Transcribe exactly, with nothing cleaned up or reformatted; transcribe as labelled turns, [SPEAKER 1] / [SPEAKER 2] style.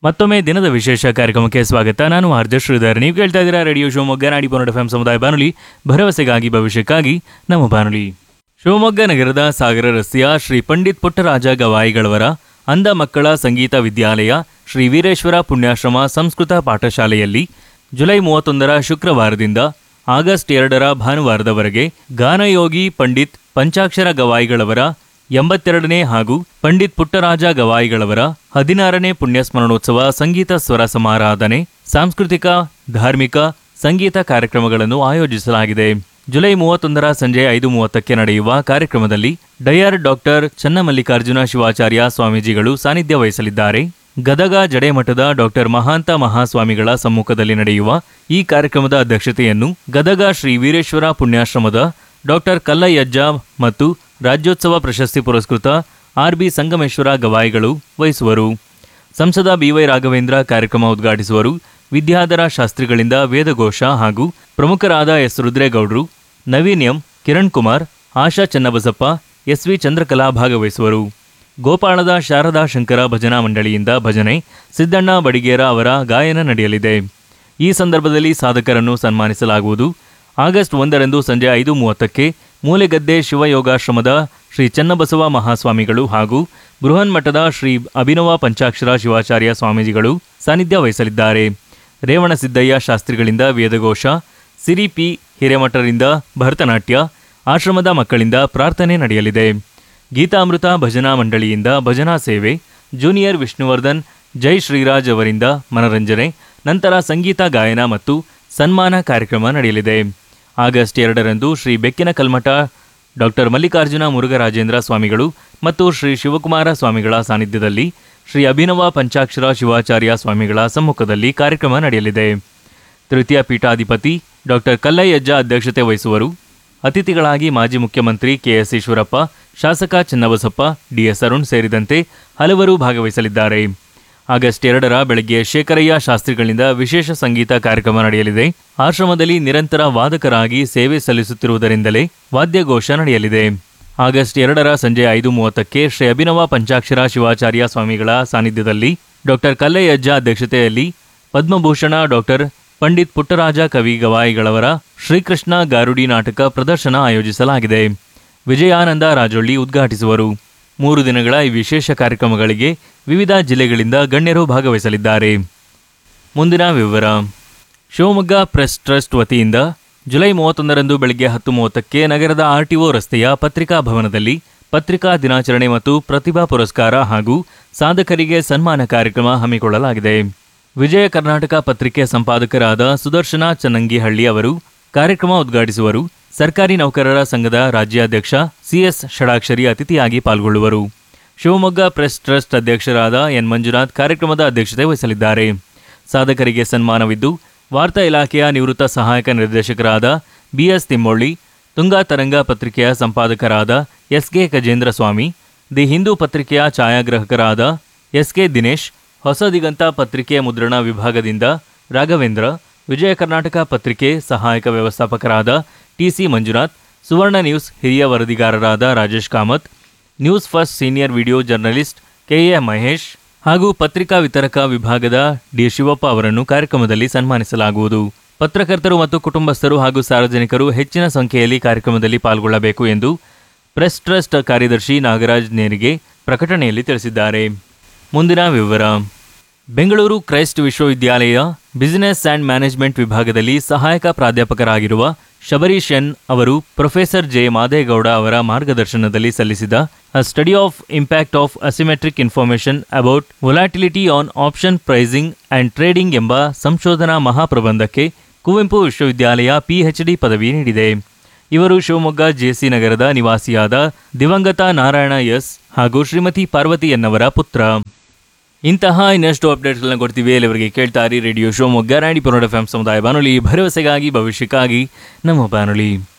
[SPEAKER 1] ಮತ್ತೊಮ್ಮೆ ದಿನದ ವಿಶೇಷ ಕಾರ್ಯಕ್ರಮಕ್ಕೆ ಸ್ವಾಗತ. ನಾನು ಆರ್ಜೆ ಶ್ರೀಧರ್. ನೀವು ಕೇಳ್ತಾ ಇದ್ದೀರಾ ರೇಡಿಯೋ ಶಿವಮೊಗ್ಗ ನಾಡಿ ಪನ್ನಡ ಎಫ್ ಎಂ ಸಮುದಾಯ ಬಾನುಲಿ, ಭರವಸೆಗಾಗಿ ಭವಿಷ್ಯಕ್ಕಾಗಿ ನಮ್ಮ ಬಾನುಲಿ. ಶಿವಮೊಗ್ಗ ನಗರದ ಸಾಗರ ರಸ್ತೆಯ ಶ್ರೀ ಪಂಡಿತ್ ಪುಟ್ಟರಾಜ ಗವಾಯಿಗಳವರ ಅಂಧ ಮಕ್ಕಳ ಸಂಗೀತ ವಿದ್ಯಾಲಯ ಶ್ರೀ ವೀರೇಶ್ವರ ಪುಣ್ಯಾಶ್ರಮ ಸಂಸ್ಕೃತ ಪಾಠಶಾಲೆಯಲ್ಲಿ ಜುಲೈ ಮೂವತ್ತೊಂದರ ಶುಕ್ರವಾರದಿಂದ ಆಗಸ್ಟ್ ಎರಡರ ಭಾನುವಾರದವರೆಗೆ ಗಾನಯೋಗಿ ಪಂಡಿತ್ ಪಂಚಾಕ್ಷರ ಗವಾಯಿಗಳವರ ಎಂಬತ್ತೆರಡನೇ ಹಾಗೂ ಪಂಡಿತ್ ಪುಟ್ಟರಾಜ ಗವಾಯಿಗಳವರ ಹದಿನಾರನೇ ಪುಣ್ಯಸ್ಮರಣೋತ್ಸವ ಸಂಗೀತ ಸ್ವರ ಸಮಾರಾಧನೆ, ಸಾಂಸ್ಕೃತಿಕ ಧಾರ್ಮಿಕ ಸಂಗೀತ ಕಾರ್ಯಕ್ರಮಗಳನ್ನು ಆಯೋಜಿಸಲಾಗಿದೆ. ಜುಲೈ ಮೂವತ್ತೊಂದರ ಸಂಜೆ ಐದು ಮೂವತ್ತಕ್ಕೆ ನಡೆಯುವ ಕಾರ್ಯಕ್ರಮದಲ್ಲಿ ಡಯರ್ ಡಾಕ್ಟರ್ ಚನ್ನಮಲ್ಲಿಕಾರ್ಜುನ ಶಿವಾಚಾರ್ಯ ಸ್ವಾಮೀಜಿಗಳು ಸಾನ್ನಿಧ್ಯ ವಹಿಸಲಿದ್ದಾರೆ. ಗದಗ ಜಡೆಮಠದ ಡಾಕ್ಟರ್ ಮಹಾಂತ ಮಹಾಸ್ವಾಮಿಗಳ ಸಮ್ಮುಖದಲ್ಲಿ ನಡೆಯುವ ಈ ಕಾರ್ಯಕ್ರಮದ ಅಧ್ಯಕ್ಷತೆಯನ್ನು ಗದಗ ಶ್ರೀ ವೀರೇಶ್ವರ ಪುಣ್ಯಾಶ್ರಮದ ಡಾಕ್ಟರ್ ಕಲ್ಲಯ್ಯಜ್ಜ ಮತ್ತು ರಾಜ್ಯೋತ್ಸವ ಪ್ರಶಸ್ತಿ ಪುರಸ್ಕೃತ ಆರ್ ಬಿ ಸಂಗಮೇಶ್ವರ ಗವಾಯಿಗಳು ವಹಿಸುವರು. ಸಂಸದ ಬಿವೈ ರಾಘವೇಂದ್ರ ಕಾರ್ಯಕ್ರಮ ಉದ್ಘಾಟಿಸುವರು. ವಿದ್ಯಾಧರ ಶಾಸ್ತ್ರಿಗಳಿಂದ ವೇದಘೋಷ ಹಾಗೂ ಪ್ರಮುಖರಾದ ಎಸ್ ರುದ್ರೇಗೌಡರು, ನವೀನ್ ಎಂ, ಕಿರಣ್ ಕುಮಾರ್, ಆಶಾ ಚನ್ನಬಸಪ್ಪ, ಎಸ್ ವಿ ಚಂದ್ರಕಲಾ ಭಾಗವಹಿಸುವರು. ಗೋಪಾಳದ ಶಾರದಾ ಶಂಕರ ಭಜನಾ ಮಂಡಳಿಯಿಂದ ಭಜನೆ, ಸಿದ್ದಣ್ಣ ಬಡಿಗೇರ ಅವರ ಗಾಯನ ನಡೆಯಲಿದೆ. ಈ ಸಂದರ್ಭದಲ್ಲಿ ಸಾಧಕರನ್ನು ಸನ್ಮಾನಿಸಲಾಗುವುದು. ಆಗಸ್ಟ್ ಒಂದರಂದು ಸಂಜೆ ಐದು ಮೂವತ್ತಕ್ಕೆ ಮೂಲೆಗದ್ದೆ ಶಿವಯೋಗಾಶ್ರಮದ ಶ್ರೀ ಚನ್ನಬಸವ ಮಹಾಸ್ವಾಮಿಗಳು ಹಾಗೂ ಬೃಹನ್ಮಠದ ಶ್ರೀ ಅಭಿನವ ಪಂಚಾಕ್ಷರ ಶಿವಾಚಾರ್ಯ ಸ್ವಾಮೀಜಿಗಳು ಸಾನ್ನಿಧ್ಯ ವಹಿಸಲಿದ್ದಾರೆ. ರೇವಣಸಿದ್ದಯ್ಯ ಶಾಸ್ತ್ರಿಗಳಿಂದ ವೇದಘೋಷ, ಸಿರಿ ಪಿ ಹಿರೇಮಠರಿಂದ ಭರತನಾಟ್ಯ, ಆಶ್ರಮದ ಮಕ್ಕಳಿಂದ ಪ್ರಾರ್ಥನೆ ನಡೆಯಲಿದೆ. ಗೀತಾಮೃತ ಭಜನಾ ಮಂಡಳಿಯಿಂದ ಭಜನಾ ಸೇವೆ, ಜೂನಿಯರ್ ವಿಷ್ಣುವರ್ಧನ್ ಜೈ ಶ್ರೀರಾಜ್ ಅವರಿಂದ ಮನರಂಜನೆ, ನಂತರ ಸಂಗೀತ ಗಾಯನ ಮತ್ತು ಸನ್ಮಾನ ಕಾರ್ಯಕ್ರಮ ನಡೆಯಲಿದೆ. ಆಗಸ್ಟ್ ಎರಡರಂದು ಶ್ರೀ ಬೆಕ್ಕಿನ ಕಲ್ಮಠ ಡಾಕ್ಟರ್ ಮಲ್ಲಿಕಾರ್ಜುನ ಮುರುಘರಾಜೇಂದ್ರ ಸ್ವಾಮಿಗಳು ಮತ್ತು ಶ್ರೀ ಶಿವಕುಮಾರ ಸ್ವಾಮಿಗಳ ಸಾನ್ನಿಧ್ಯದಲ್ಲಿ ಶ್ರೀ ಅಭಿನವ ಪಂಚಾಕ್ಷರ ಶಿವಾಚಾರ್ಯ ಸ್ವಾಮಿಗಳ ಸಮ್ಮುಖದಲ್ಲಿ ಕಾರ್ಯಕ್ರಮ ನಡೆಯಲಿದೆ. ತೃತೀಯ ಪೀಠಾಧಿಪತಿ ಡಾಕ್ಟರ್ ಕಲ್ಲಯ್ಯಜ್ಜ ಅಧ್ಯಕ್ಷತೆ ವಹಿಸುವರು. ಅತಿಥಿಗಳಾಗಿ ಮಾಜಿ ಮುಖ್ಯಮಂತ್ರಿ ಕೆಎಸ್ ಈಶ್ವರಪ್ಪ, ಶಾಸಕ ಚನ್ನಬಸಪ್ಪ, ಡಿಎಸ್ ಅರುಣ್ ಸೇರಿದಂತೆ ಹಲವರು ಭಾಗವಹಿಸಲಿದ್ದಾರೆ. ಆಗಸ್ಟ್ ಎರಡರ ಬೆಳಗ್ಗೆ ಶೇಖರಯ್ಯ ಶಾಸ್ತ್ರಿಗಳಿಂದ ವಿಶೇಷ ಸಂಗೀತ ಕಾರ್ಯಕ್ರಮ ನಡೆಯಲಿದೆ. ಆಶ್ರಮದಲ್ಲಿ ನಿರಂತರ ವಾದಕರಾಗಿ ಸೇವೆ ಸಲ್ಲಿಸುತ್ತಿರುವುದರಿಂದಲೇ ವಾದ್ಯಘೋಷ ನಡೆಯಲಿದೆ. ಆಗಸ್ಟ್ ಎರಡರ ಸಂಜೆ ಐದು ಮೂವತ್ತಕ್ಕೆ ಶ್ರೀ ಅಭಿನವ ಪಂಚಾಕ್ಷರ ಶಿವಾಚಾರ್ಯ ಸ್ವಾಮಿಗಳ ಸಾನ್ನಿಧ್ಯದಲ್ಲಿ ಡಾಕ್ಟರ್ ಕಲ್ಲಯ್ಯಜ್ಜ ಅಧ್ಯಕ್ಷತೆಯಲ್ಲಿ ಪದ್ಮಭೂಷಣ ಡಾಕ್ಟರ್ ಪಂಡಿತ್ ಪುಟ್ಟರಾಜ ಕವಿ ಗವಾಯಿಗಳವರ ಶ್ರೀಕೃಷ್ಣ ಗಾರುಡಿ ನಾಟಕ ಪ್ರದರ್ಶನ ಆಯೋಜಿಸಲಾಗಿದೆ. ವಿಜಯಾನಂದ ರಾಜೊಳ್ಳಿ ಉದ್ಘಾಟಿಸುವರು. ಮೂರು ದಿನಗಳ ಈ ವಿಶೇಷ ಕಾರ್ಯಕ್ರಮಗಳಿಗೆ ವಿವಿಧ ಜಿಲ್ಲೆಗಳಿಂದ ಗಣ್ಯರು ಭಾಗವಹಿಸಲಿದ್ದಾರೆ. ಮುಂದಿನ ವಿವರ. ಶಿವಮೊಗ್ಗ ಪ್ರೆಸ್ ಟ್ರಸ್ಟ್ ವತಿಯಿಂದ ಜುಲೈ ಮೂವತ್ತೊಂದರಂದು ಬೆಳಗ್ಗೆ ಹತ್ತು ಮೂವತ್ತಕ್ಕೆ ನಗರದ ಆರ್ಟಿಒ ರಸ್ತೆಯ ಪತ್ರಿಕಾ ಭವನದಲ್ಲಿ ಪತ್ರಿಕಾ ದಿನಾಚರಣೆ ಮತ್ತು ಪ್ರತಿಭಾ ಪುರಸ್ಕಾರ ಹಾಗೂ ಸಾಧಕರಿಗೆ ಸನ್ಮಾನ ಕಾರ್ಯಕ್ರಮ ಹಮ್ಮಿಕೊಳ್ಳಲಾಗಿದೆ. ವಿಜಯ ಕರ್ನಾಟಕ ಪತ್ರಿಕೆ ಸಂಪಾದಕರಾದ ಸುದರ್ಶನ ಚನ್ನಂಗಿಹಳ್ಳಿ ಅವರು ಕಾರ್ಯಕ್ರಮ ಉದ್ಘಾಟಿಸುವರು. ಸರ್ಕಾರಿ ನೌಕರರ ಸಂಘದ ರಾಜ್ಯಾಧ್ಯಕ್ಷ ಸಿಎಸ್ ಷಡಾಕ್ಷರಿ ಅತಿಥಿಯಾಗಿ ಪಾಲ್ಗೊಳ್ಳುವರು. ಶಿವಮೊಗ್ಗ ಪ್ರೆಸ್ ಟ್ರಸ್ಟ್ ಅಧ್ಯಕ್ಷರಾದ ಎನ್ ಮಂಜುನಾಥ್ ಕಾರ್ಯಕ್ರಮದ ಅಧ್ಯಕ್ಷತೆ ವಹಿಸಲಿದ್ದಾರೆ. ಸಾಧಕರಿಗೆ ಸನ್ಮಾನವಿದ್ದು, ವಾರ್ತಾ ಇಲಾಖೆಯ ನಿವೃತ್ತ ಸಹಾಯಕ ನಿರ್ದೇಶಕರಾದ ಬಿಎಸ್ ತಿಮ್ಮೊಳ್ಳಿ, ತುಂಗಾ ತರಂಗ ಪತ್ರಿಕೆಯ ಸಂಪಾದಕರಾದ S K Gajendra Swami, the Hindu ಪತ್ರಿಕೆಯ ಛಾಯಾಗ್ರಾಹಕರಾದ ಎಸ್ಕೆ ದಿನೇಶ್, ಹೊಸ ದಿಗಂತ ಪತ್ರಿಕೆ ಮುದ್ರಣ ವಿಭಾಗದಿಂದ ರಾಘವೇಂದ್ರ, ವಿಜಯ ಕರ್ನಾಟಕ ಪತ್ರಿಕೆ ಸಹಾಯಕ ವ್ಯವಸ್ಥಾಪಕರಾದ ಟಿಸಿ ಮಂಜುನಾಥ್, ಸುವರ್ಣ ನ್ಯೂಸ್ ಹಿರಿಯ ವರದಿಗಾರರಾದ Rajesh Kamath, news first senior video journalist K A Mahesh ಹಾಗೂ ಪತ್ರಿಕಾ ವಿತರಕ ವಿಭಾಗದ ಡಿ ಶಿವಪ್ಪ ಅವರನ್ನು ಕಾರ್ಯಕ್ರಮದಲ್ಲಿ ಸನ್ಮಾನಿಸಲಾಗುವುದು. ಪತ್ರಕರ್ತರು ಮತ್ತು ಕುಟುಂಬಸ್ಥರು ಹಾಗೂ ಸಾರ್ವಜನಿಕರು ಹೆಚ್ಚಿನ ಸಂಖ್ಯೆಯಲ್ಲಿ ಕಾರ್ಯಕ್ರಮದಲ್ಲಿ ಪಾಲ್ಗೊಳ್ಳಬೇಕು ಎಂದು ಪ್ರೆಸ್ ಟ್ರಸ್ಟ್ ಕಾರ್ಯದರ್ಶಿ ನಾಗರಾಜ್ ನೇರಿಗೆ ಪ್ರಕಟಣೆಯಲ್ಲಿ ತಿಳಿಸಿದ್ದಾರೆ. ಮುಂದಿನ ವಿವರ. ಬೆಂಗಳೂರು ಕ್ರೈಸ್ಟ್ ವಿಶ್ವವಿದ್ಯಾಲಯ ಬಿಸಿನೆಸ್ ಆ್ಯಂಡ್ ಮ್ಯಾನೇಜ್ಮೆಂಟ್ ವಿಭಾಗದಲ್ಲಿ ಸಹಾಯಕ ಪ್ರಾಧ್ಯಾಪಕರಾಗಿರುವ ಶಬರೀಶ್ ಎನ್ ಅವರು ಪ್ರೊಫೆಸರ್ ಜೆ ಮಾದೇಗೌಡ ಅವರ ಮಾರ್ಗದರ್ಶನದಲ್ಲಿ ಸಲ್ಲಿಸಿದ a study of impact of asymmetric information about ವೊಲಾಟಿಲಿಟಿ on option pricing and trading ಎಂಬ ಸಂಶೋಧನಾ ಮಹಾಪ್ರಬಂಧಕ್ಕೆ ಕುವೆಂಪು ವಿಶ್ವವಿದ್ಯಾಲಯ ಪಿಎಚ್ಡಿ ಪದವಿ ನೀಡಿದೆ. ಇವರು ಶಿವಮೊಗ್ಗ ಜೆಸಿ ನಗರದ ನಿವಾಸಿಯಾದ ದಿವಂಗತ ನಾರಾಯಣ ಎಸ್ ಹಾಗೂ ಶ್ರೀಮತಿ ಪಾರ್ವತಿ ಎನ್ನವರ ಪುತ್ರ. ಇಂತಹ ಇನ್ನಷ್ಟು ಅಪ್ಡೇಟ್ಗಳನ್ನ ಕೊಡ್ತೀವಿ. ಎಲ್ಲವರಿಗೆ ಕೇಳ್ತಾರಿ ರೇಡಿಯೋ ಶಿವಮೊಗ್ಗ ನಾಡಿ ಪನ್ನಡ ಎಫ್ ಎಂ ಸಮುದಾಯ ಬಾನುಲಿ, ಭರವಸೆಗಾಗಿ ಭವಿಷ್ಯಕ್ಕಾಗಿ ನಮ್ಮ ಬಾನುಲಿ.